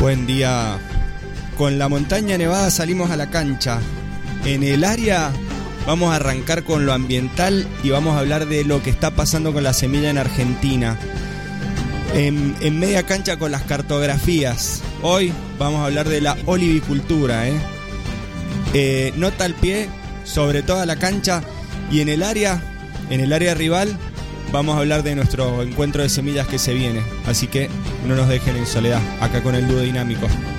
Buen día. Con la montaña nevada salimos a la cancha. En el área vamos a arrancar con lo ambiental y vamos a hablar de lo que está pasando con la semilla en Argentina. En media cancha con las cartografías. Hoy vamos a hablar de la olivicultura. Nota al pie sobre toda la cancha, y en el área rival vamos a hablar de nuestro encuentro de semillas que se viene. Así que no nos dejen en soledad, acá con el dúo dinámico.